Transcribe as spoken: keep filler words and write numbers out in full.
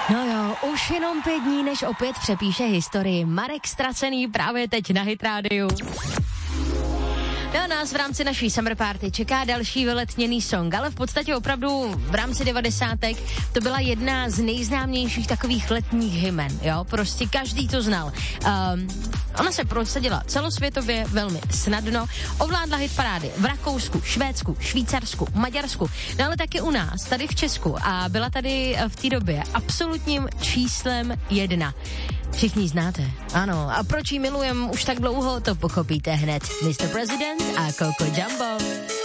No jo, už jenom pět dní, než opět přepíše historii. Marek Ztracený právě teď na Hit rádiu. No, nás v rámci naší summer party čeká další vyletněný song, ale v podstatě opravdu v rámci devadesátek to byla jedna z nejznámějších takových letních hymen, jo, prostě každý to znal. Um, ona se prosadila celosvětově velmi snadno, ovládla hitparády v Rakousku, Švédsku, Švýcarsku, Maďarsku, no ale taky u nás, tady v Česku a byla tady v té době absolutním číslem jedna. Všichni ji znáte, ano. A proč ji milujem už tak dlouho, to pochopíte hned. mister President a Coco Jumbo.